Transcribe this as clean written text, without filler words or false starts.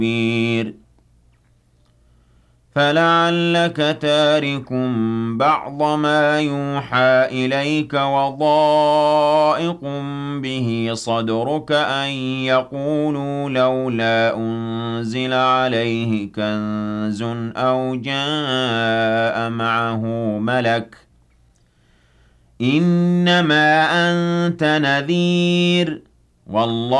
كبير فلعلك تارك بعض ما يوحى إليك وضائق به صدرك أن يقولوا لولا أنزل عليه كنز أو جاء معه ملك إنما أنت نذير والله